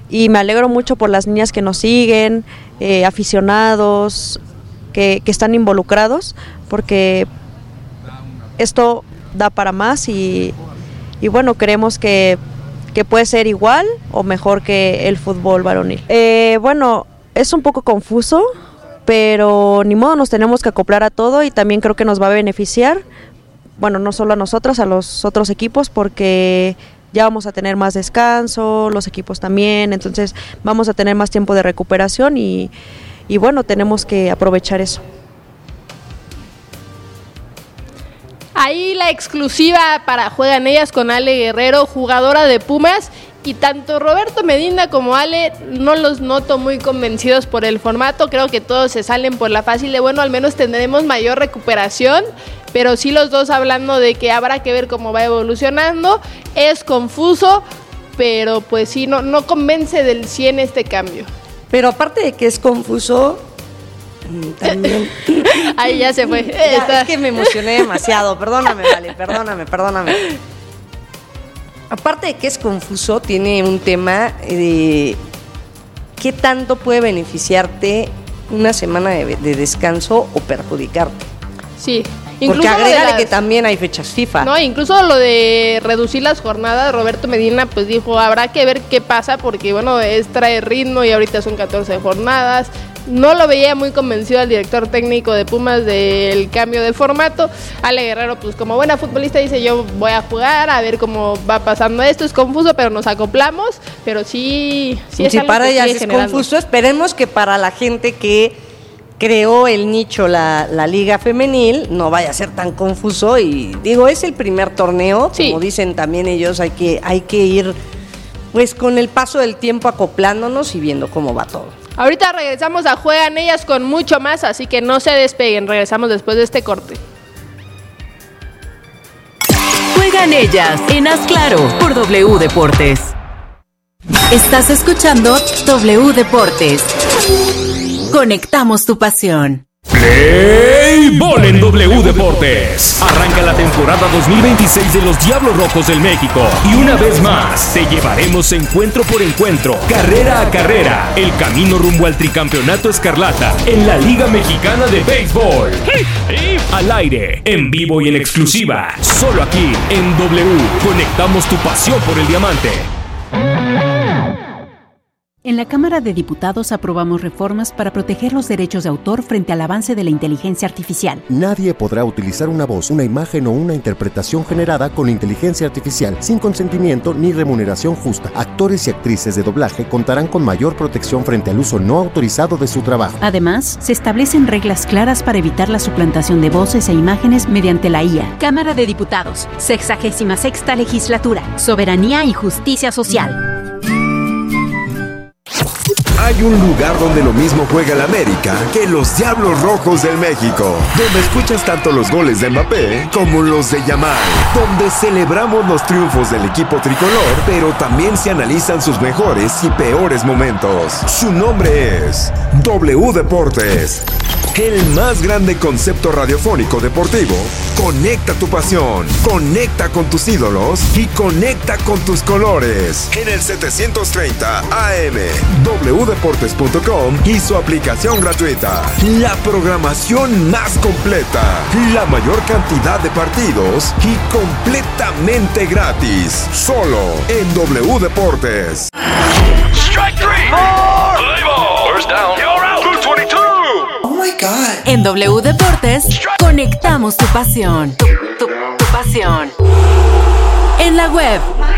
y me alegro mucho por las niñas que nos siguen, aficionados que están involucrados, porque esto da para más y bueno, creemos que puede ser igual o mejor que el fútbol varonil. Bueno, es un poco confuso, pero ni modo, nos tenemos que acoplar a todo y también creo que nos va a beneficiar, bueno, no solo a nosotras, a los otros equipos, porque ya vamos a tener más descanso, los equipos también, entonces vamos a tener más tiempo de recuperación y bueno, tenemos que aprovechar eso. Ahí la exclusiva para Juegan Ellas con Ale Guerrero, jugadora de Pumas, y tanto Roberto Medina como Ale no los noto muy convencidos por el formato. Creo que todos se salen por la fácil de, bueno, al menos tendremos mayor recuperación, pero sí los dos hablando de que habrá que ver cómo va evolucionando. Es confuso, pero pues sí, no convence del 100 este cambio. Pero aparte de que es confuso, también... Ahí ya se fue. Es que me emocioné demasiado, perdóname, Vale, perdóname. Aparte de que es confuso, tiene un tema de qué tanto puede beneficiarte una semana de descanso o perjudicarte. Sí. Porque agrégale que también hay fechas FIFA. No, incluso lo de reducir las jornadas, Roberto Medina pues dijo, habrá que ver qué pasa, porque bueno, trae ritmo y ahorita son 14 jornadas. No lo veía muy convencido al director técnico de Pumas del cambio de formato. Ale Guerrero, pues como buena futbolista, dice, yo voy a jugar, a ver cómo va pasando esto. Es confuso, pero nos acoplamos, pero sí es si algo para que ellas sigue es generando. confuso, esperemos que para la gente que creó el nicho la liga femenil no vaya a ser tan confuso. Y digo, es el primer torneo, sí, como dicen también ellos, hay que ir pues con el paso del tiempo acoplándonos y viendo cómo va todo. Ahorita regresamos a Juegan Ellas con mucho más, así que no se despeguen, regresamos después de este corte. Juegan Ellas en Haz Claro por W Deportes. Estás escuchando W Deportes. Conectamos tu pasión. Play Ball en W Deportes. Arranca la temporada 2026 de los Diablos Rojos del México. Y una vez más, te llevaremos encuentro por encuentro, carrera a carrera, el camino rumbo al tricampeonato escarlata en la Liga Mexicana de Béisbol. Al aire, en vivo y en exclusiva, solo aquí en W. Conectamos tu pasión por el diamante. En la Cámara de Diputados aprobamos reformas para proteger los derechos de autor frente al avance de la inteligencia artificial. Nadie podrá utilizar una voz, una imagen o una interpretación generada con inteligencia artificial sin consentimiento ni remuneración justa. Actores y actrices de doblaje contarán con mayor protección frente al uso no autorizado de su trabajo. Además, se establecen reglas claras para evitar la suplantación de voces e imágenes mediante la IA. Cámara de Diputados, 66ª Legislatura, Soberanía y Justicia Social. Hay un lugar donde lo mismo juega el América que los Diablos Rojos del México, donde escuchas tanto los goles de Mbappé como los de Yamal, donde celebramos los triunfos del equipo tricolor, pero también se analizan sus mejores y peores momentos. Su nombre es W Deportes, el más grande concepto radiofónico deportivo. Conecta tu pasión, conecta con tus ídolos y conecta con tus colores. En el 730 AM, wdeportes.com y su aplicación gratuita. La programación más completa, la mayor cantidad de partidos y completamente gratis. Solo en W Deportes. Strike three. Play ball. First down. You're out. 222. Oh my God. En W Deportes, conectamos tu pasión. Tu pasión. En la web.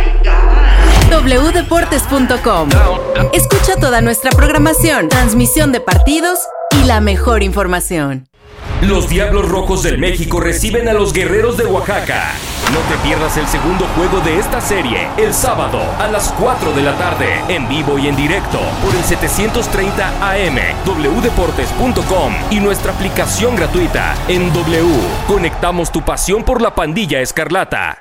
wdeportes.com. Escucha toda nuestra programación, transmisión de partidos y la mejor información. Los Diablos Rojos del México reciben a los Guerreros de Oaxaca. No te pierdas el segundo juego de esta serie, el sábado a las 4 de la tarde, en vivo y en directo, por el 730 AM, wdeportes.com y nuestra aplicación gratuita en W. Conectamos tu pasión por la pandilla escarlata.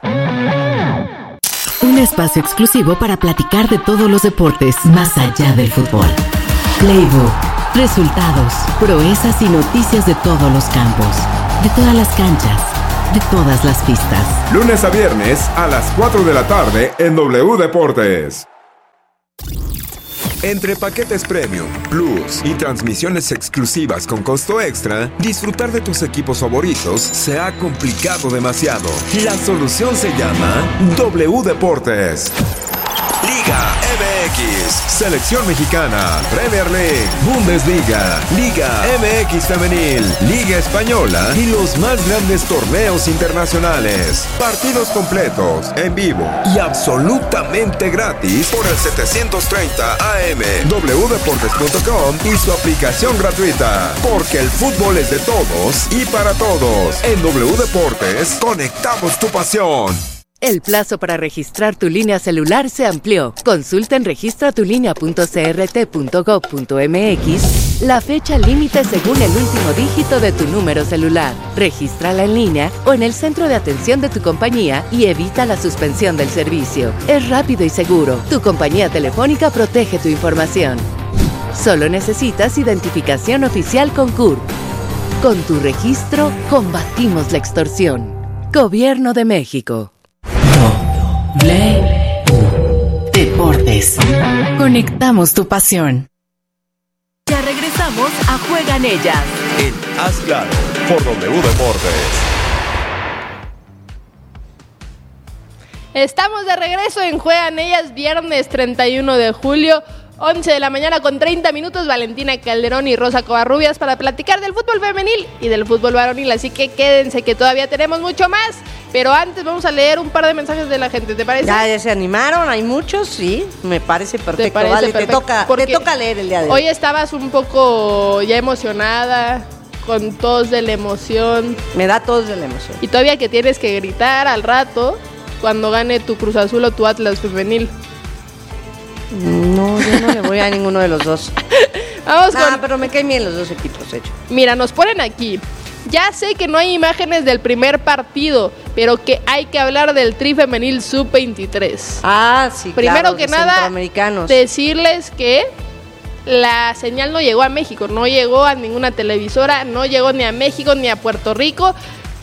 Un espacio exclusivo para platicar de todos los deportes más allá del fútbol. Playbook, resultados, proezas y noticias de todos los campos, de todas las canchas, de todas las pistas. Lunes a viernes a las 4 de la tarde en W Deportes. Entre paquetes Premium, Plus y transmisiones exclusivas con costo extra, disfrutar de tus equipos favoritos se ha complicado demasiado. La solución se llama W Deportes. Liga MX, Selección Mexicana, Premier League, Bundesliga, Liga MX Femenil, Liga Española y los más grandes torneos internacionales. Partidos completos, en vivo y absolutamente gratis por el 730 AM, wdeportes.com y su aplicación gratuita. Porque el fútbol es de todos y para todos. En W Deportes, conectamos tu pasión. El plazo para registrar tu línea celular se amplió. Consulta en registratulinea.crt.gov.mx la fecha límite según el último dígito de tu número celular. Regístrala en línea o en el centro de atención de tu compañía y evita la suspensión del servicio. Es rápido y seguro. Tu compañía telefónica protege tu información. Solo necesitas identificación oficial con CURP. Con tu registro, combatimos la extorsión. Gobierno de México. Play Deportes. Conectamos tu pasión. Ya regresamos a Juegan Ellas. En Haz Claro, por W Deportes. Estamos de regreso en Juegan Ellas, viernes 31 de julio, 11 de la mañana con 30 minutos. Valentina Calderón y Rosa Covarrubias para platicar del fútbol femenil y del fútbol varonil, así que quédense que todavía tenemos mucho más. Pero antes vamos a leer un par de mensajes de la gente, ¿te parece? Ya se animaron, hay muchos, sí, me parece perfecto. Perfecto. Te toca leer el día de hoy. Hoy estabas un poco ya emocionada, con tos de la emoción. Me da tos de la emoción. Y todavía que tienes que gritar al rato cuando gane tu Cruz Azul o tu Atlas femenil. No, yo no le voy a ninguno de los dos. Vamos con... pero me caen bien los dos equipos, hecho. Mira, nos ponen aquí. Ya sé que no hay imágenes del primer partido, pero que hay que hablar del Tri Femenil Sub-23. Ah, sí, Primero claro, que nada, decirles que la señal no llegó a México, no llegó a ninguna televisora, no llegó ni a México ni a Puerto Rico.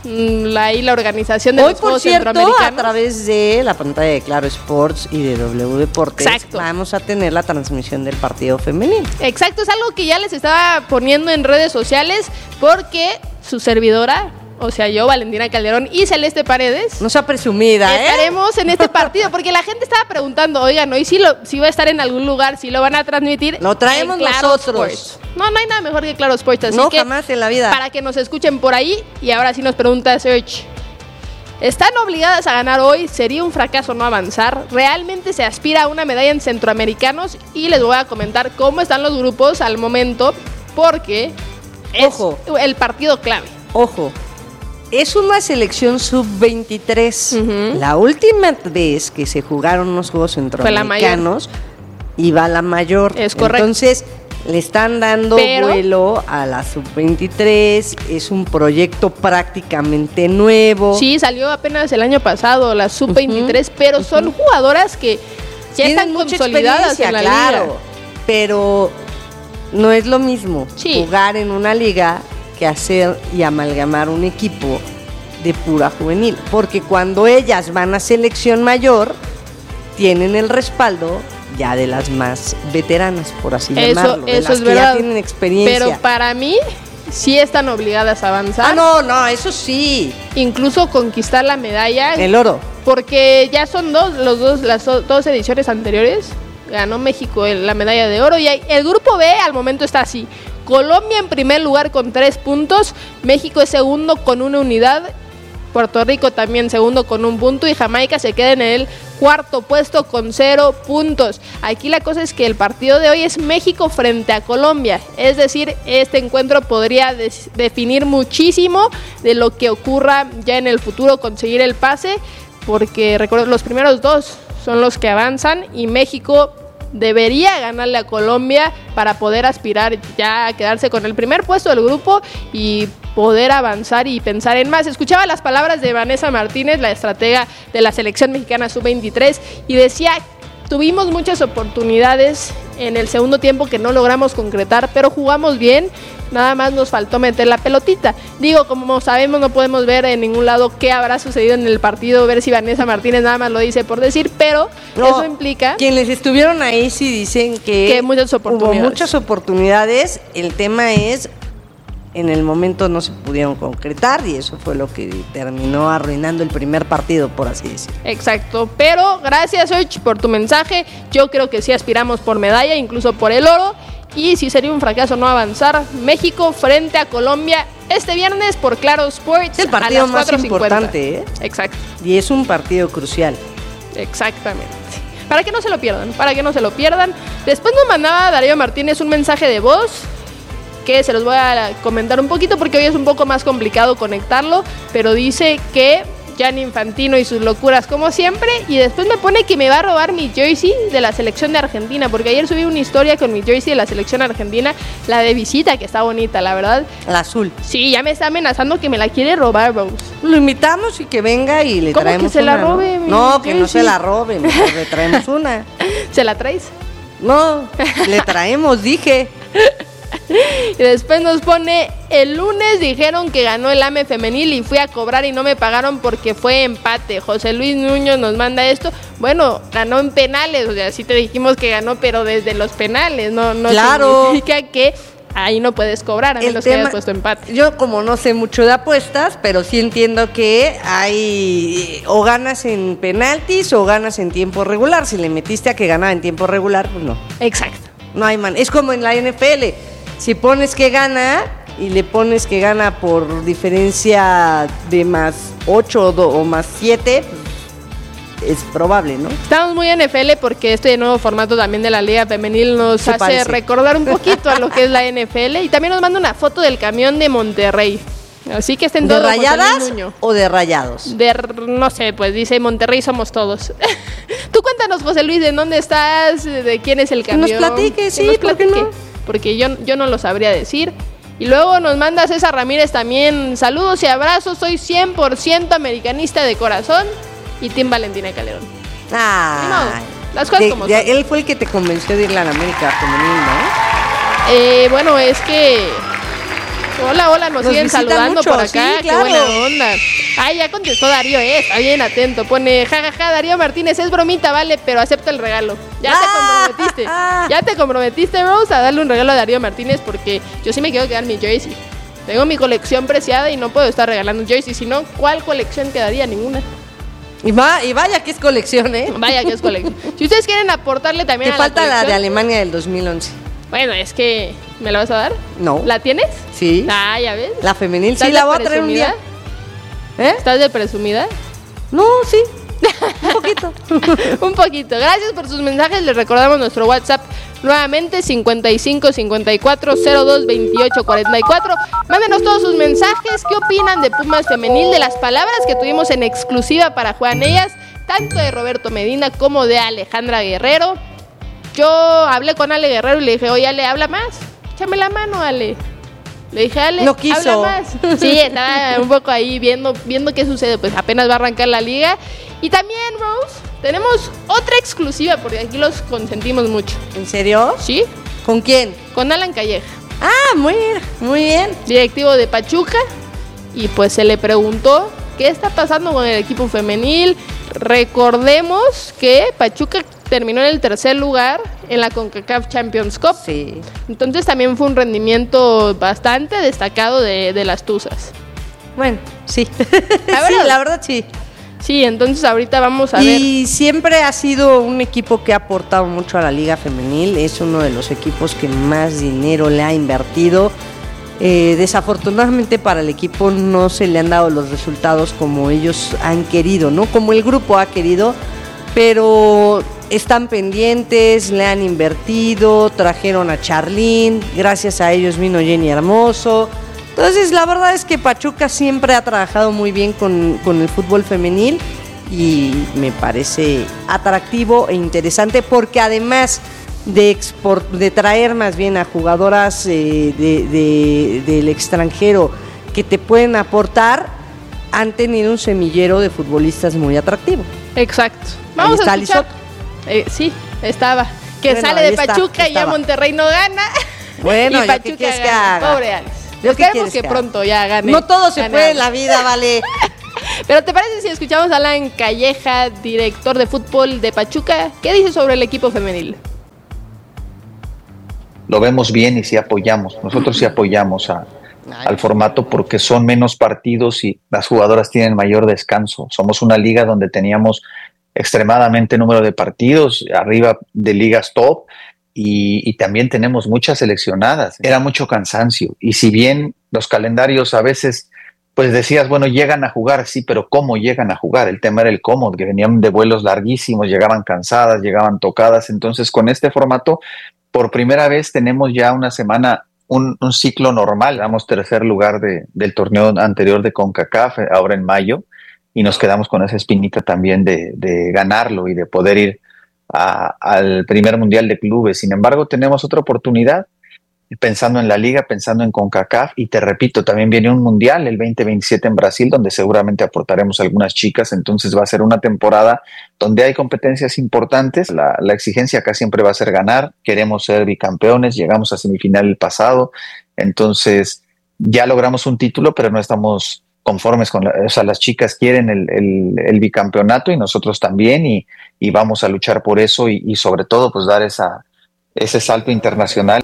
La organización de hoy, los Juegos por cierto, Centroamericanos. A través de la pantalla de Claro Sports y de W Deportes, exacto, vamos a tener la transmisión del partido femenil. Exacto, es algo que ya les estaba poniendo en redes sociales porque su servidora, o sea yo, Valentina Calderón y Celeste Paredes, no sea presumida, estaremos en este partido, porque la gente estaba preguntando, oigan, hoy sí va a estar en algún lugar, sí lo van a transmitir. Lo traemos Claro nosotros. Sports. No hay nada mejor que Claro Sports, así no, que jamás en la vida. Para que nos escuchen por ahí. Y ahora sí nos pregunta Serge, ¿están obligadas a ganar hoy? ¿Sería un fracaso no avanzar? ¿Realmente se aspira a una medalla en Centroamericanos? Y les voy a comentar cómo están los grupos al momento, porque ojo, es el partido clave. Ojo, es una selección sub-23. La última vez que se jugaron los Juegos Centroamericanos iba la mayor. Es correcto. Entonces, le están dando vuelo a la sub-23. Es un proyecto prácticamente nuevo. Sí, salió apenas el año pasado la sub-23, pero son jugadoras que ya están consolidadas en la liga. Pero no es lo mismo jugar en una liga que hacer y amalgamar un equipo de pura juvenil, porque cuando ellas van a selección mayor tienen el respaldo ya de las más veteranas, por así llamarlo, de las es que verdad, ya tienen experiencia. Pero para mí sí están obligadas a avanzar. No, eso sí. Incluso conquistar la medalla. El oro. Porque ya son las dos ediciones anteriores. Ganó México la medalla de oro y el grupo B al momento está así. Colombia en primer lugar con 3 puntos, México es segundo con 1 unidad, Puerto Rico también segundo con 1 punto y Jamaica se queda en el cuarto puesto con 0 puntos. Aquí la cosa es que el partido de hoy es México frente a Colombia, es decir, este encuentro podría definir muchísimo de lo que ocurra ya en el futuro, conseguir el pase, porque recuerdo, los primeros 2 son los que avanzan y México debería ganarle a Colombia para poder aspirar ya a quedarse con el primer puesto del grupo y poder avanzar y pensar en más. Escuchaba las palabras de Vanessa Martínez, la estratega de la selección mexicana sub-23, y decía, tuvimos muchas oportunidades en el segundo tiempo que no logramos concretar, pero jugamos bien, nada más nos faltó meter la pelotita. Digo, como sabemos, no podemos ver en ningún lado qué habrá sucedido en el partido, ver si Vanessa Martínez nada más lo dice por decir, pero eso implica... Quienes estuvieron ahí sí dicen que hubo muchas oportunidades, el tema es... En el momento no se pudieron concretar y eso fue lo que terminó arruinando el primer partido, por así decirlo. Exacto, pero gracias, Serge, por tu mensaje. Yo creo que sí aspiramos por medalla, incluso por el oro. Y sí sería un fracaso no avanzar. México frente a Colombia este viernes por Claro Sports. Es el partido más 4:50. importante, ¿eh? Exacto. Y es un partido crucial. Exactamente. Para que no se lo pierdan, Después nos mandaba Darío Martínez un mensaje de voz que se los voy a comentar un poquito porque hoy es un poco más complicado conectarlo, pero dice que Gianni Infantino y sus locuras como siempre, y después me pone que me va a robar mi jersey de la selección de Argentina, porque ayer subí una historia con mi jersey de la selección argentina, la de visita, que está bonita, la verdad. La azul. Sí, ya me está amenazando que me la quiere robar, Rose. Lo invitamos y que venga y le ¿Cómo traemos que se una, la robe? No, que no se la robe, mejor le traemos una. ¿Se la traes? No, le traemos, dije. Y después nos pone, el lunes dijeron que ganó el AME femenil y fui a cobrar y no me pagaron porque fue empate. José Luis Nuño nos manda esto. Bueno, ganó en penales, o sea, sí te dijimos que ganó, pero desde los penales, no claro. Significa que ahí no puedes cobrar, a menos que hayas puesto empate. Yo como no sé mucho de apuestas, pero sí entiendo que hay o ganas en penaltis o ganas en tiempo regular. Si le metiste a que ganaba en tiempo regular, pues no. Exacto. No hay man. Es como en la NFL. Si pones que gana y le pones que gana por diferencia de más 8 o más 7, es probable, ¿no? Estamos muy NFL porque este nuevo formato también de la Liga Femenil nos hace recordar un poquito a lo que es la NFL. Y también nos manda una foto del camión de Monterrey. Así que estén todos. ¿De Rayadas o de Rayados? No sé, pues dice Monterrey somos todos. Tú cuéntanos, José Luis, ¿de dónde estás? ¿De quién es el camión? Que nos platique, sí, ¿por qué no? Porque yo no lo sabría decir. Y luego nos manda César Ramírez también, saludos y abrazos, soy 100% americanista de corazón y Team Valentina Calderón. Las cosas como son. Él fue el que te convenció de ir a la América femenil, ¿no? Bueno, es que... Hola, nos siguen saludando mucho, por acá, sí, claro. Qué buena onda. Ay, ya contestó Darío, está bien atento. Pone, jajaja, Darío Martínez, es bromita, vale, pero acepta el regalo. Ya te comprometiste, Rose, a darle un regalo a Darío Martínez porque yo sí me quiero quedar mi jersey. Tengo mi colección preciada y no puedo estar regalando un jersey, si no, ¿cuál colección quedaría? Ninguna. Y vaya que es colección, ¿eh? Vaya que es colección. Si ustedes quieren aportarle también a la colección... Te falta la de Alemania del 2011. Bueno, es que... ¿Me la vas a dar? No. ¿La tienes? Sí. Ya ves. La femenil sí la voy a traer un día. ¿Estás de presumida? No, sí. Un poquito. Un poquito. Gracias por sus mensajes. Les recordamos nuestro WhatsApp nuevamente 55 54 02 28 44. Mándenos todos sus mensajes. ¿Qué opinan de Pumas femenil? De las palabras que tuvimos en exclusiva para Juan Ellas, tanto de Roberto Medina como de Alejandra Guerrero. Yo hablé con Ale Guerrero y le dije, oye Ale, habla más, échame la mano Ale. Le dije, Ale, no quiso. Habla más. Sí, estaba un poco ahí viendo qué sucede, pues apenas va a arrancar la liga. Y también, Rose, tenemos otra exclusiva porque aquí los consentimos mucho. ¿En serio? Sí. ¿Con quién? Con Alan Calleja. Muy bien. Directivo de Pachuca. Y pues se le preguntó qué está pasando con el equipo femenil. Recordemos que Pachuca terminó en el tercer lugar en la CONCACAF Champions Cup. Sí. Entonces también fue un rendimiento bastante destacado de las Tuzas. Bueno, sí. La verdad sí. Sí, entonces ahorita vamos a ver. Y siempre ha sido un equipo que ha aportado mucho a la Liga Femenil. Es uno de los equipos que más dinero le ha invertido. Desafortunadamente para el equipo no se le han dado los resultados como ellos han querido, ¿no? Como el grupo ha querido, pero están pendientes, le han invertido, trajeron a Charlín, gracias a ellos vino Jenny Hermoso. Entonces la verdad es que Pachuca siempre ha trabajado muy bien con el fútbol femenil y me parece atractivo e interesante porque además de traer más bien a jugadoras del extranjero que te pueden aportar, han tenido un semillero de futbolistas muy atractivo. Exacto. Vamos a escuchar. Sí, estaba. Que Bueno, sale de ahí está, Pachuca y ya estaba. Monterrey no gana. Bueno, y ¿yo Pachuca qué quieres que gana. haga? Pobre Alex. ¿Yo qué Esperemos quieres que que pronto ya gane. No todo se gane puede en Alex. la vida, vale. Pero ¿te parece si escuchamos a Alan Calleja, director de fútbol de Pachuca? ¿Qué dice sobre el equipo femenil? Lo vemos bien y sí apoyamos. Nosotros sí apoyamos al formato porque son menos partidos y las jugadoras tienen mayor descanso. Somos una liga donde teníamos extremadamente número de partidos, arriba de ligas top, y también tenemos muchas seleccionadas. Era mucho cansancio. Y si bien los calendarios a veces, pues decías, bueno, llegan a jugar, sí, pero ¿cómo llegan a jugar? El tema era el cómo, que venían de vuelos larguísimos, llegaban cansadas, llegaban tocadas. Entonces, con este formato, por primera vez tenemos ya una semana, un ciclo normal. Damos tercer lugar del torneo anterior de CONCACAF, ahora en mayo, y nos quedamos con esa espinita también de ganarlo y de poder ir al primer mundial de clubes. Sin embargo, tenemos otra oportunidad, pensando en la liga, pensando en CONCACAF, y te repito, también viene un mundial el 2027 en Brasil, donde seguramente aportaremos algunas chicas. Entonces va a ser una temporada donde hay competencias importantes. La exigencia acá siempre va a ser ganar. Queremos ser bicampeones, llegamos a semifinal el pasado, entonces ya logramos un título, pero no estamos conformes con o sea, las chicas quieren el bicampeonato y nosotros también, y vamos a luchar por eso y sobre todo pues dar ese salto internacional.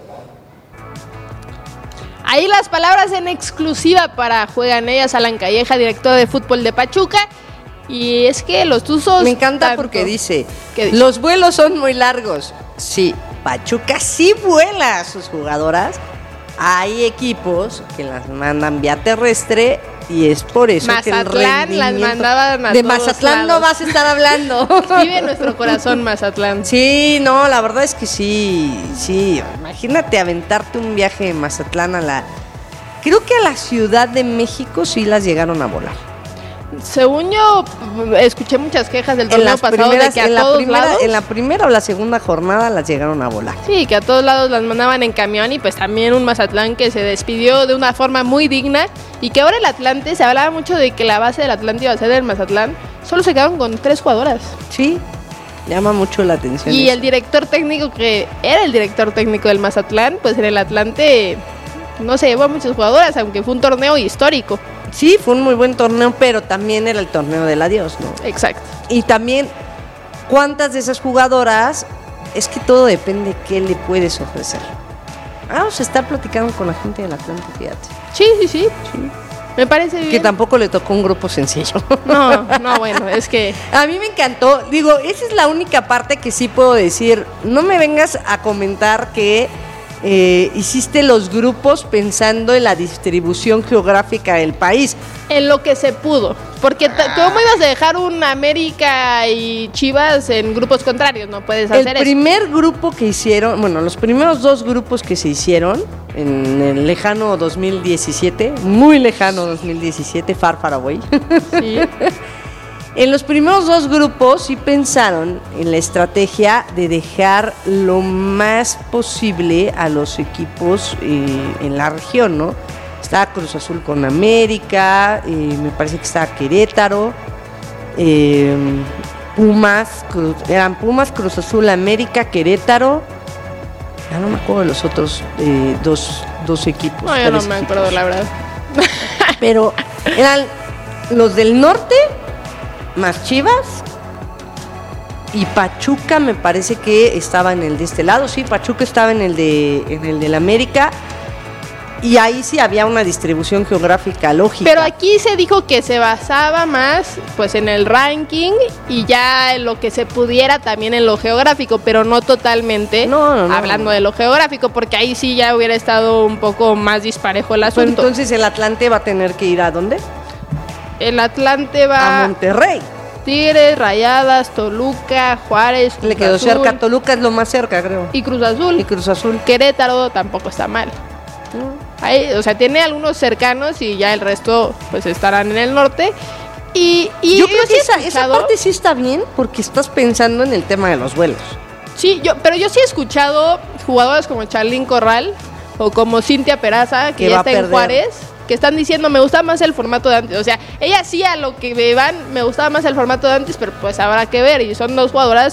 Ahí las palabras en exclusiva para Juegan Ellas, Alan Calleja, director de fútbol de Pachuca. Y es que los Tuzos... Me encanta porque dice, los vuelos son muy largos. Sí, Pachuca sí vuela a sus jugadoras. Hay equipos que las mandan vía terrestre y es por eso que el Mazatlán las mandaban a de todos Mazatlán lados. no vas a estar hablando. Vive en nuestro corazón Mazatlán. Sí, no, la verdad es que sí. Imagínate aventarte un viaje de Mazatlán creo que a la Ciudad de México sí las llegaron a volar. Según yo, escuché muchas quejas del torneo pasado de que a todos lados... En la primera o la segunda jornada las llegaron a volar. Sí, que a todos lados las mandaban en camión, y pues también un Mazatlán que se despidió de una forma muy digna, y que ahora el Atlante, se hablaba mucho de que la base del Atlante iba a ser del Mazatlán, solo se quedaron con 3 jugadoras. Sí, llama mucho la atención. Y eso. el director técnico, que era el director técnico del Mazatlán, pues en el Atlante no se llevó a muchas jugadoras, aunque fue un torneo histórico. Sí, fue un muy buen torneo, pero también era el torneo del adiós, ¿no? Exacto. Y también, ¿cuántas de esas jugadoras? Es que todo depende de qué le puedes ofrecer. Vamos a estar platicando con la gente del Atlante, fíjate. Sí. Me parece bien. Que tampoco le tocó un grupo sencillo. No, bueno, es que... A mí me encantó. Digo, esa es la única parte que sí puedo decir. No me vengas a comentar que hiciste los grupos pensando en la distribución geográfica del país. En lo que se pudo. Porque ¿cómo ibas a dejar un América y Chivas en grupos contrarios? No puedes hacer eso. El primer grupo que hicieron, bueno, los primeros 2 grupos que se hicieron en el lejano 2017, muy lejano 2017, far away. Sí. En los primeros 2 grupos sí pensaron en la estrategia de dejar lo más posible a los equipos en la región, ¿no? Estaba Cruz Azul con América, me parece que estaba Querétaro, eran Pumas, Cruz Azul, América, Querétaro. Ya no me acuerdo de los otros dos equipos. No, yo no me acuerdo, la verdad. Pero eran los del norte, más Chivas, y Pachuca me parece que estaba en el de este lado. Sí, Pachuca estaba en el del América, y ahí sí había una distribución geográfica lógica. Pero aquí se dijo que se basaba más pues en el ranking y ya en lo que se pudiera también en lo geográfico, pero no totalmente hablando de lo geográfico, porque ahí sí ya hubiera estado un poco más disparejo el asunto. Pero entonces el Atlante va a tener que ir ¿a dónde? El Atlante va a Monterrey. Tigres, Rayadas, Toluca, Juárez, Cruz Le quedó Azul, cerca, Toluca es lo más cerca, creo. Y Cruz Azul. Querétaro tampoco está mal. Ahí, o sea, tiene algunos cercanos y ya el resto pues estarán en el norte. Y yo creo que esa parte sí está bien, porque estás pensando en el tema de los vuelos. Sí, pero yo sí he escuchado jugadoras como Charlín Corral o como Cintia Peraza, que ya está en Juárez, que están diciendo, me gusta más el formato de antes. O sea, ella sí, a lo que me van, me gustaba más el formato de antes, pero pues habrá que ver. Y son 2 jugadoras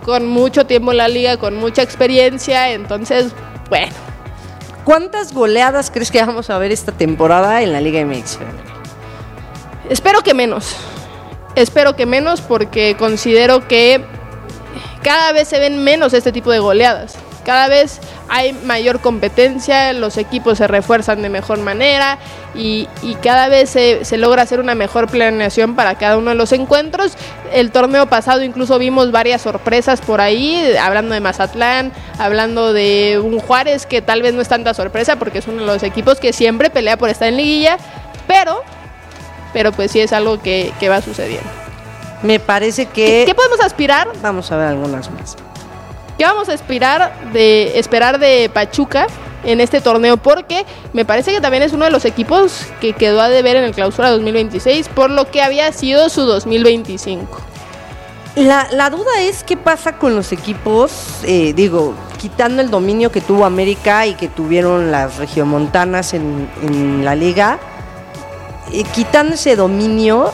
con mucho tiempo en la liga, con mucha experiencia, entonces, bueno. ¿Cuántas goleadas crees que vamos a ver esta temporada en la Liga MX? Espero que menos porque considero que cada vez se ven menos este tipo de goleadas. Cada vez hay mayor competencia, los equipos se refuerzan de mejor manera y cada vez se logra hacer una mejor planeación para cada uno de los encuentros. El torneo pasado incluso vimos varias sorpresas por ahí, hablando de Mazatlán, hablando de un Juárez que tal vez no es tanta sorpresa porque es uno de los equipos que siempre pelea por estar en liguilla, pero pues sí es algo que va sucediendo. Me parece que... ¿Qué podemos aspirar? Vamos a ver algunas más. ¿Qué vamos a esperar de Pachuca en este torneo? Porque me parece que también es uno de los equipos que quedó a deber en el Clausura 2026 por lo que había sido su 2025. La duda es qué pasa con los equipos, quitando el dominio que tuvo América y que tuvieron las regiomontanas en la liga, quitando ese dominio,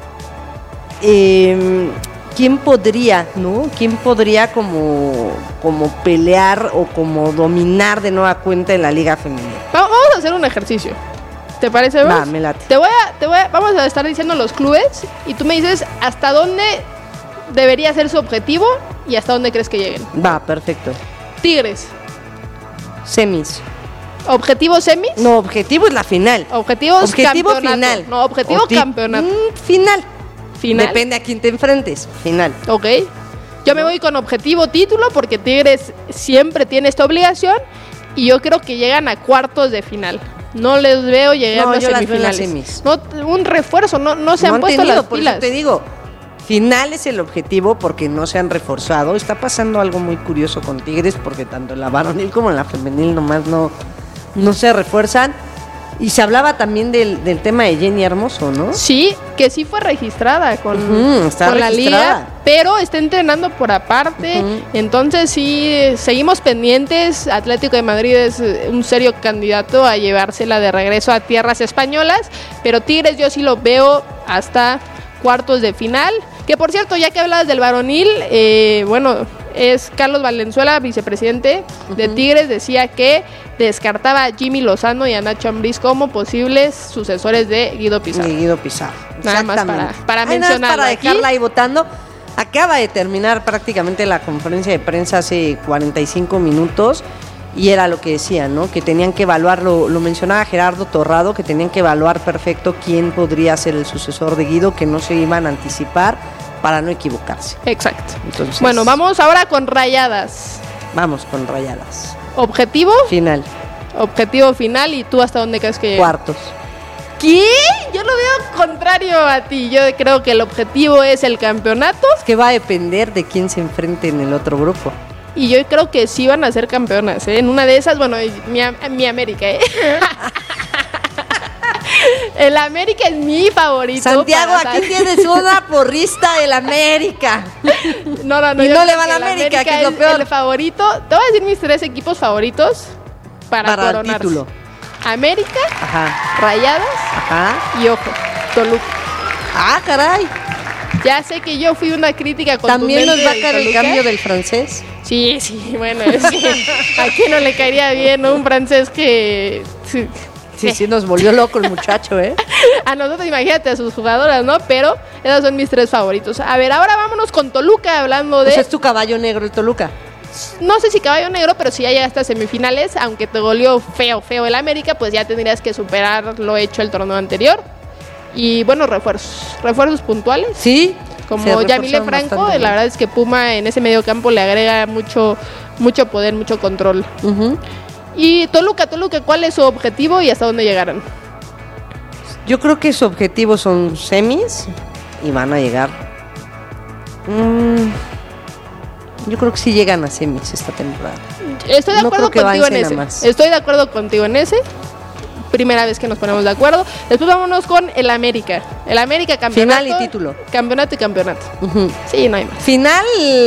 ¿quién podría como pelear o como dominar de nueva cuenta en la liga femenina? Vamos a hacer un ejercicio. ¿Te parece? Va, me late. Vamos a estar diciendo los clubes y tú me dices hasta dónde debería ser su objetivo y hasta dónde crees que lleguen. Va, perfecto. Tigres. Semis. ¿Objetivo semis? No, objetivo es la final. Objetivo final. No, objetivo campeonato. Final. Final. Depende a quién te enfrentes. Final. Ok. Yo me voy con objetivo título porque Tigres siempre tiene esta obligación y yo creo que llegan a cuartos de final. No les veo llegando a semifinales. No, un refuerzo, no se han puesto las pilas. Por eso te digo, final es el objetivo porque no se han reforzado. Está pasando algo muy curioso con Tigres porque tanto en la varonil como en la femenil nomás no se refuerzan. Y se hablaba también del tema de Jenny Hermoso, ¿no? Sí, que sí fue registrada con la liga, pero está entrenando por aparte. Entonces sí, seguimos pendientes. Atlético de Madrid es un serio candidato a llevársela de regreso a tierras españolas, pero Tigres yo sí lo veo hasta cuartos de final. Que por cierto, ya que hablabas del varonil, es Carlos Valenzuela, vicepresidente de Tigres, decía que descartaba a Jimmy Lozano y a Nacho Ambriz como posibles sucesores de Guido Pizarro. Nada más para mencionar. Para dejarla ahí votando. Acaba de terminar prácticamente la conferencia de prensa hace 45 minutos y era lo que decía, ¿no? Que tenían que evaluar, lo mencionaba Gerardo Torrado, que tenían que evaluar perfecto quién podría ser el sucesor de Guido, que no se iban a anticipar para no equivocarse. Exacto. Entonces, bueno, vamos ahora con Rayadas. Vamos con Rayadas. ¿Objetivo? Final. Objetivo final, ¿y tú hasta dónde crees que llega? Cuartos. ¿Qué? Yo lo veo contrario a ti. Yo creo que el objetivo es el campeonato. Es que va a depender de quién se enfrente en el otro grupo. Y yo creo que sí van a ser campeonas, ¿eh? En una de esas, bueno, mi América, ¿eh? El América es mi favorito. Santiago, aquí tienes una porrista del América. No. Y no le va a la América, que es lo peor. El favorito. Te voy a decir mis 3 equipos favoritos para coronarse. El título. América, ajá, Rayadas, ajá, y ojo, Toluca. Ah, caray. Ya sé que yo fui una crítica contundente. ¿También nos va a caer el cambio del francés? Sí, bueno, es que a quién no le caería bien, ¿no? Un francés que... Sí, nos volvió loco el muchacho, ¿eh? A nosotros, imagínate, a sus jugadoras, ¿no? Pero esos son mis 3 favoritos. A ver, ahora vámonos con Toluca, hablando de... Pues es tu caballo negro el Toluca. No sé si caballo negro, pero si ya llegaste a semifinales, aunque te goleó feo el América, pues ya tendrías que superar lo hecho el torneo anterior. Y bueno, refuerzos puntuales. Sí. Como Yamile Franco, la verdad es que Puma en ese medio campo le agrega mucho poder, mucho control. Y Toluca, ¿cuál es su objetivo y hasta dónde llegarán? Yo creo que su objetivo son semis y van a llegar. Yo creo que sí llegan a semis esta temporada. Estoy de acuerdo contigo en ese. Estoy de acuerdo contigo en ese. Primera vez que nos ponemos de acuerdo. Después vámonos con el América. El América campeonato. Final y título. Campeonato y campeonato. Sí, no hay más. Final.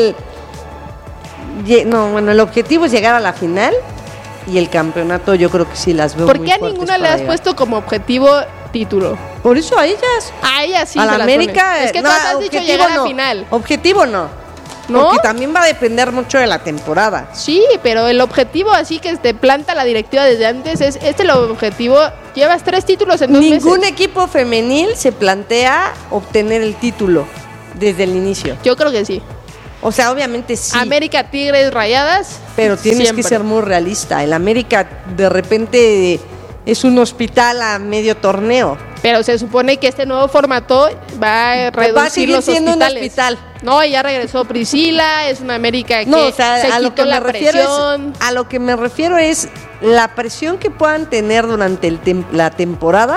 El objetivo es llegar a la final. Y el campeonato yo creo que sí las veo muy fuertes. ¿Por qué a ninguna le has puesto como objetivo título? Por eso a ellas. A ellas sí. A la América. Es que tú has dicho llegar a la final. Objetivo no. ¿no? Porque también va a depender mucho de la temporada. Sí, pero el objetivo así que te planta la directiva desde antes es el objetivo. Llevas 3 títulos en 2 meses. Ningún equipo femenil se plantea obtener el título desde el inicio. Yo creo que sí. O sea, obviamente sí. América, Tigres, Rayadas. Pero tienes siempre que ser muy realista. El América de repente es un hospital a medio torneo. Pero se supone que este nuevo formato va a reducir va a seguir los siendo hospitales. un hospital. No, ya regresó Priscila, es una América que no, o sea, se a lo quitó que la me refiero presión. a lo que me refiero es la presión que puedan tener durante la temporada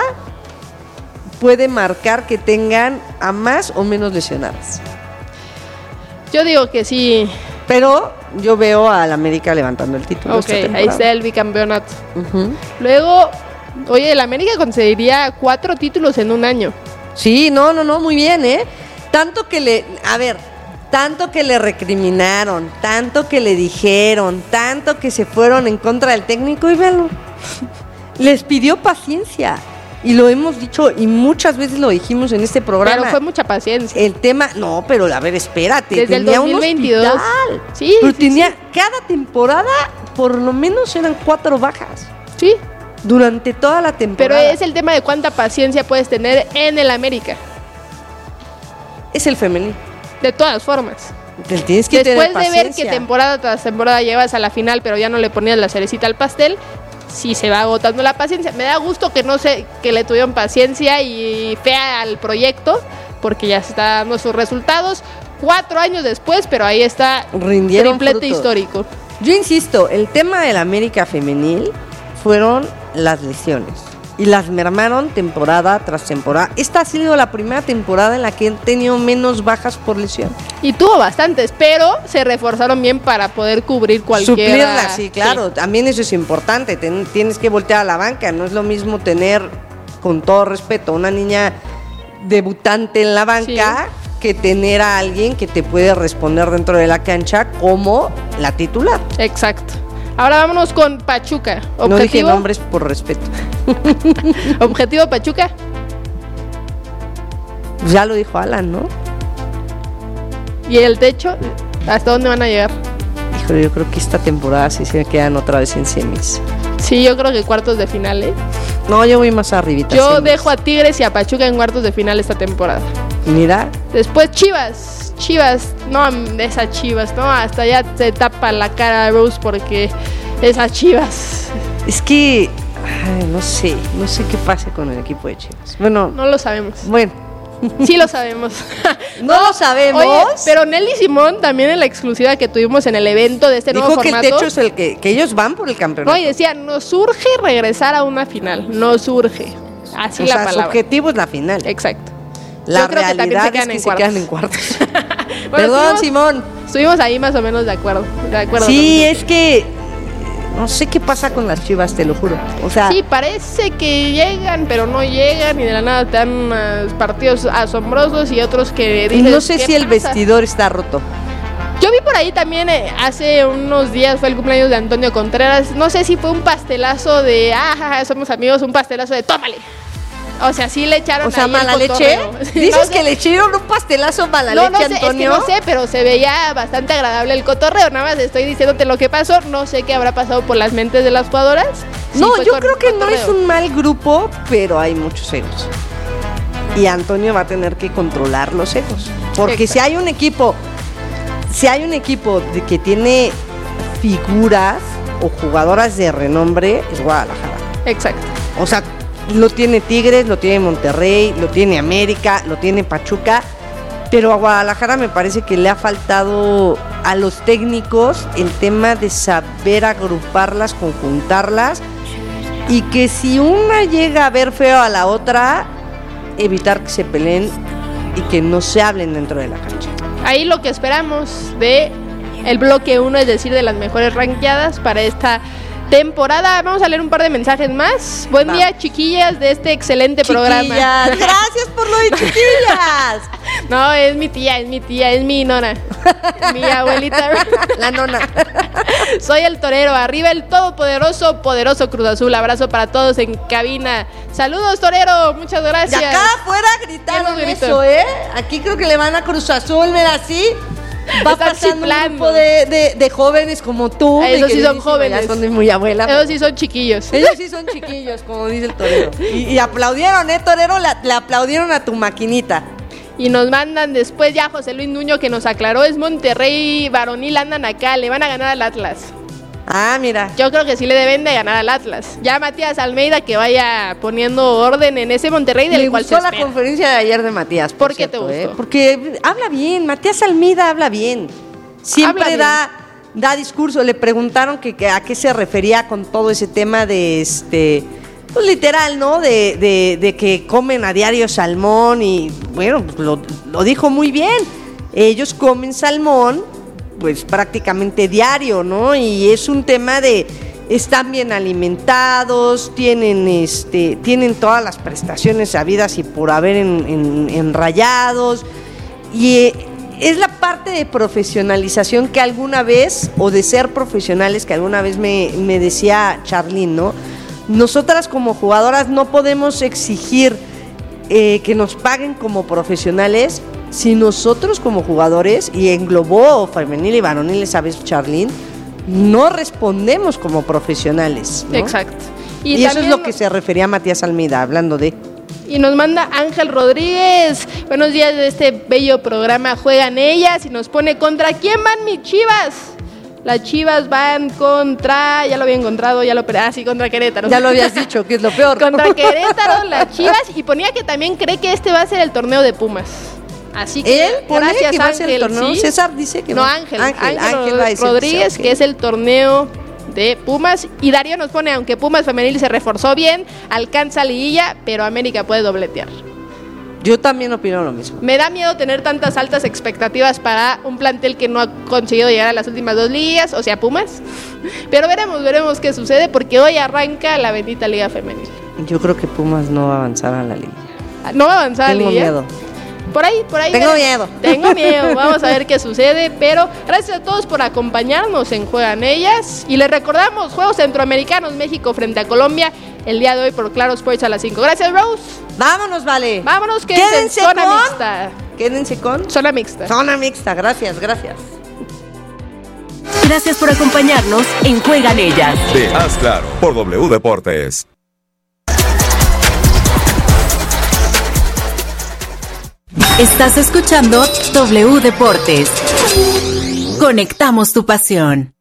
puede marcar que tengan a más o menos lesionadas. Yo digo que sí. Pero yo veo al América levantando el título. Ok, ahí está el bicampeonato. Luego, oye, el América conseguiría 4 títulos en un año. Sí, no, muy bien, ¿eh? Tanto que le recriminaron, tanto que le dijeron, tanto que se fueron en contra del técnico y véanlo. Les pidió paciencia. Y lo hemos dicho y muchas veces lo dijimos en este programa. Pero fue mucha paciencia. El tema, no, pero a ver, espérate. Desde tenía el 2022. Un hospital. Sí, pero sí, tenía, sí. cada temporada, por lo menos eran 4 bajas. Sí. Durante toda la temporada. Pero es el tema de cuánta paciencia puedes tener en el América. Es el femenil. De todas formas. Tienes que Después tener de ver que temporada tras temporada llevas a la final, pero ya no le ponías la cerecita al pastel, sí se va agotando la paciencia. Me da gusto que le tuvieron paciencia y fe al proyecto, porque ya se está dando sus resultados. 4 años después, pero ahí está. Rindieron triplete frutos. Histórico. Yo insisto, el tema del América femenil fueron las lesiones. Y las mermaron temporada tras temporada. Esta ha sido la primera temporada en la que han tenido menos bajas por lesión. Y tuvo bastantes, pero se reforzaron bien para poder cubrir cualquier... Suplirla, sí, claro. Sí. También eso es importante. Tienes que voltear a la banca. No es lo mismo tener, con todo respeto, una niña debutante en la banca que tener a alguien que te puede responder dentro de la cancha como la titular. Exacto. Ahora vámonos con Pachuca. ¿Objetivo? No dije nombres por respeto. ¿Objetivo Pachuca? Ya lo dijo Alan, ¿no? ¿Y el techo? ¿Hasta dónde van a llegar? Híjole, yo creo que esta temporada sí se quedan otra vez en semis. Sí, yo creo que cuartos de final, ¿eh? No, yo voy más arribita. Yo dejo a Tigres y a Pachuca en cuartos de final esta temporada. Mira. Después Chivas, no, esas Chivas, ¿no? Hasta ya se tapa la cara a Rose porque esas Chivas. Es que, no sé qué pasa con el equipo de Chivas. Bueno. No lo sabemos. Bueno. Sí lo sabemos. No lo sabemos. Oye, pero Nelly Simón también en la exclusiva que tuvimos en el evento de este nuevo formato. Dijo que el techo es el que ellos van por el campeonato. No, y decía, nos urge regresar a una final, nos urge. Así la palabra. Su objetivo es la final. Exacto. La realidad es que se quedan en cuartos. Bueno, perdón, Simón. Estuvimos ahí más o menos de acuerdo. Sí, es que no sé qué pasa con las Chivas, te lo juro. O sea, sí, parece que llegan, pero no llegan y de la nada te dan partidos asombrosos y otros que dices, no sé si el vestidor está roto. Yo vi por ahí también, hace unos días fue el cumpleaños de Antonio Contreras. No sé si fue un pastelazo de, somos amigos, un pastelazo de tómale. O sea, sí le echaron. O sea, mala leche. ¿Dices que le echaron un pastelazo mala leche, Antonio? Es que no sé, pero se veía bastante agradable el cotorreo. Nada más estoy diciéndote lo que pasó. No sé qué habrá pasado por las mentes de las jugadoras. No, yo creo que no es un mal grupo, pero hay muchos egos. Y Antonio va a tener que controlar los egos. Porque si hay un equipo que tiene figuras o jugadoras de renombre, es Guadalajara. Exacto. O sea, lo tiene Tigres, lo tiene Monterrey, lo tiene América, lo tiene Pachuca, pero a Guadalajara me parece que le ha faltado a los técnicos el tema de saber agruparlas, conjuntarlas, y que si una llega a ver feo a la otra, evitar que se peleen y que no se hablen dentro de la cancha. Ahí lo que esperamos de el bloque 1, es decir, de las mejores rankeadas para esta temporada. Vamos a leer un par de mensajes más. Buen día, chiquillas, de este excelente programa. Gracias por lo de chiquillas. No, es mi tía, es mi nona. Mi abuelita. La nona. Soy el torero. Arriba el todopoderoso, poderoso Cruz Azul. Abrazo para todos en cabina. Saludos, torero. Muchas gracias. Y acá afuera gritaron eso, Aquí creo que le van a Cruz Azul, mira así. Va pasando un grupo de jóvenes como tú. Esos sí son jóvenes. Ya son muy abuela. Esos sí son chiquillos. Ellos sí son chiquillos, como dice el torero. Y aplaudieron, torero, le aplaudieron a tu maquinita. Y nos mandan después ya José Luis Nuño, que nos aclaró, es Monterrey varonil, andan acá, le van a ganar al Atlas. Ah, mira. Yo creo que sí le deben de ganar al Atlas. Ya Matías Almeida que vaya poniendo orden en ese Monterrey del cual se espera. Me gustó la conferencia de ayer de Matías. ¿Por qué te gustó? Porque habla bien, Matías Almeida habla bien. Siempre da discurso. Le preguntaron que a qué se refería con todo ese tema de pues literal, ¿no? De que comen a diario salmón y bueno, pues lo dijo muy bien. Ellos comen salmón pues prácticamente diario, ¿no? Y es un tema de están bien alimentados, tienen todas las prestaciones habidas y por haber en Rayados, y es la parte de profesionalización que alguna vez, o de ser profesionales que alguna vez me decía Charlín, ¿no? Nosotras como jugadoras no podemos exigir que nos paguen como profesionales si nosotros como jugadores, y englobó femenil y varonil esa vez Charlín, no respondemos como profesionales, ¿no? Exacto. Y eso es lo que se refería a Matías Almeida, hablando de... Y nos manda Ángel Rodríguez, buenos días de este bello programa Juegan Ellas, y nos pone, ¿contra quién van mis Chivas? Las Chivas van contra, ya lo había encontrado, contra Querétaro. Ya lo habías dicho, que es lo peor. Contra Querétaro, las Chivas, y ponía que también cree que este va a ser el torneo de Pumas. Así que gracias que Ángel, el torneo. ¿sí? César dice que no. Ángel Rodríguez, que es el torneo de Pumas. Y Darío nos pone, aunque Pumas femenil se reforzó bien, alcanza liguilla, pero América puede dobletear. Yo también opino lo mismo. Me da miedo tener tantas altas expectativas para un plantel que no ha conseguido llegar a las últimas 2 ligas, o sea, Pumas. Pero veremos qué sucede, porque hoy arranca la bendita Liga Femenil. Yo creo que Pumas no va a avanzar a la liga. ¿No va a avanzar a la liga? Tengo miedo. Por ahí. Tengo miedo, vamos a ver qué sucede, pero gracias a todos por acompañarnos en Juegan Ellas, y les recordamos, Juegos Centroamericanos México frente a Colombia, el día de hoy por Claro Sports a las 5. Gracias, Rose. Vámonos, vale. Vámonos, quédense en zona mixta. Quédense con zona mixta. Zona mixta, gracias. Gracias por acompañarnos en Juegan Ellas. De Haz Claro, por W Deportes. Estás escuchando W Deportes. Conectamos tu pasión.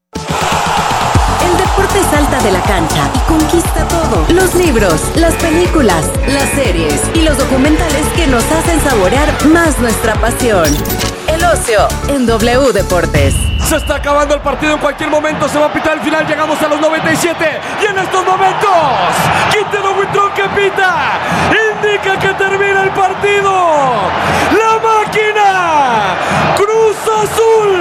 El deporte salta de la cancha y conquista todo. Los libros, las películas, las series y los documentales que nos hacen saborear más nuestra pasión. El ocio en W Deportes. Se está acabando el partido, en cualquier momento se va a pitar el final, llegamos a los 97 y en estos momentos Quintero Huitrón que pita indica que termina el partido. La máquina Cruz Azul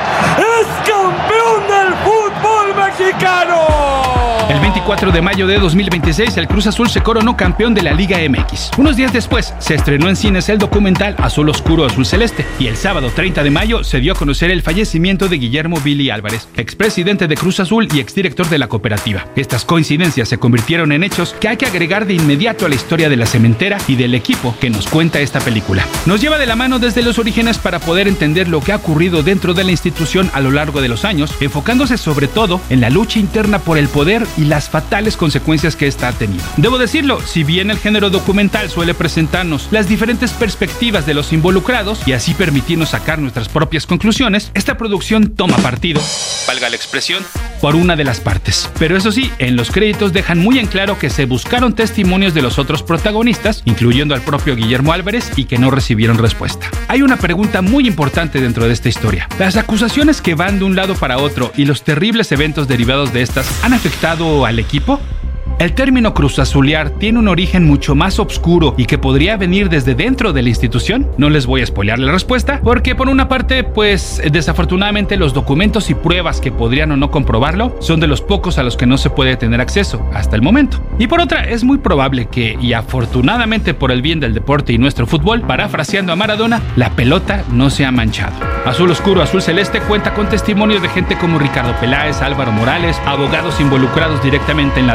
es campeón del fútbol mexicano. El 24 de mayo de 2026, el Cruz Azul se coronó campeón de la Liga MX. Unos días después, se estrenó en cines el documental Azul Oscuro, Azul Celeste. Y el sábado 30 de mayo se dio a conocer el fallecimiento de Guillermo Billy Álvarez, expresidente de Cruz Azul y exdirector de la cooperativa. Estas coincidencias se convirtieron en hechos que hay que agregar de inmediato a la historia de la cementera y del equipo que nos cuenta esta película. Nos lleva de la mano desde los orígenes para poder entender lo que ha ocurrido dentro de la institución a lo largo de los años, enfocándose sobre todo en la lucha interna por el poder y las fatales consecuencias que esta ha tenido. Debo decirlo, si bien el género documental suele presentarnos las diferentes perspectivas de los involucrados y así permitirnos sacar nuestras propias conclusiones, esta producción toma partido, valga la expresión, por una de las partes. Pero eso sí, en los créditos dejan muy en claro que se buscaron testimonios de los otros protagonistas, incluyendo al propio Guillermo Álvarez, y que no recibieron respuesta. Hay una pregunta muy importante dentro de esta historia. ¿Las acusaciones que van de un lado para otro y los terribles eventos derivados de estas han afectado al equipo? El término cruzazulear tiene un origen mucho más oscuro y que podría venir desde dentro de la institución. No les voy a spoilear la respuesta, porque por una parte, pues desafortunadamente los documentos y pruebas que podrían o no comprobarlo son de los pocos a los que no se puede tener acceso hasta el momento. Y por otra, es muy probable que, y afortunadamente por el bien del deporte y nuestro fútbol, parafraseando a Maradona, la pelota no se ha manchado. Azul Oscuro, Azul Celeste cuenta con testimonios de gente como Ricardo Peláez, Álvaro Morales, abogados involucrados directamente en la defensa de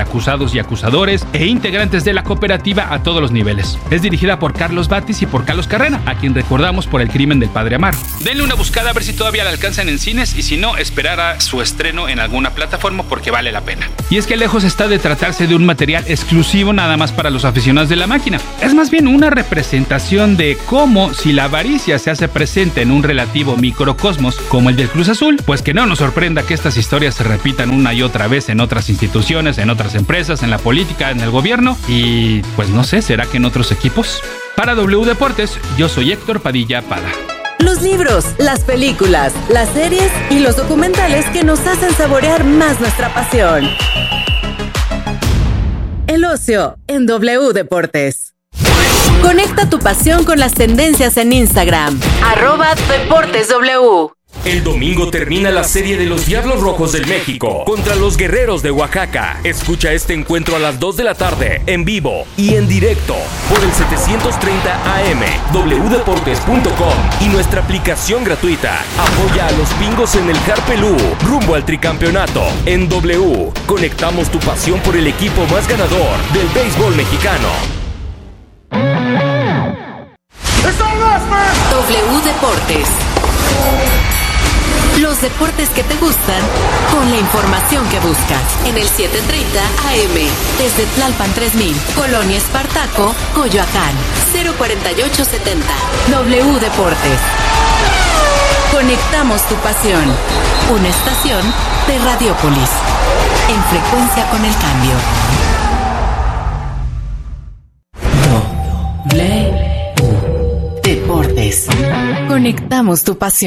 acusados y acusadores e integrantes de la cooperativa a todos los niveles. Es dirigida por Carlos Batis y por Carlos Carrera, a quien recordamos por El crimen del padre Amaro. Denle una buscada a ver si todavía la alcanzan en cines y si no, esperar a su estreno en alguna plataforma porque vale la pena. Y es que lejos está de tratarse de un material exclusivo nada más para los aficionados de la máquina. Es más bien una representación de cómo, si la avaricia se hace presente en un relativo microcosmos como el del Cruz Azul, pues que no nos sorprenda que estas historias se repitan una y otra vez en otras instituciones, en otras empresas, en la política, en el gobierno y pues no sé, ¿será que en otros equipos? Para W Deportes, yo soy Héctor Padilla Pada. Los libros, las películas, las series y los documentales que nos hacen saborear más nuestra pasión. El ocio en W Deportes. Conecta tu pasión con las tendencias en Instagram. @DeportesW. El domingo termina la serie de los Diablos Rojos del México contra los Guerreros de Oaxaca. Escucha este encuentro a las 2 de la tarde, en vivo y en directo, por el 730 AM, wdeportes.com y nuestra aplicación gratuita. Apoya a los Pingos en el Carpelú, rumbo al tricampeonato. En W, conectamos tu pasión por el equipo más ganador del béisbol mexicano. W Deportes. Los deportes que te gustan, con la información que buscas. En el 730 AM, desde Tlalpan 3000, Colonia Espartaco, Coyoacán, 04870. W Deportes. Conectamos tu pasión. Una estación de Radiopolis. En frecuencia con el cambio. W Deportes. Conectamos tu pasión.